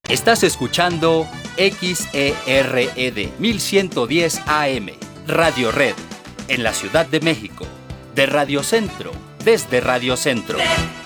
Estás escuchando XERED 1110 AM, Radio Red, en la Ciudad de México, de Radio Centro, desde Radio Centro.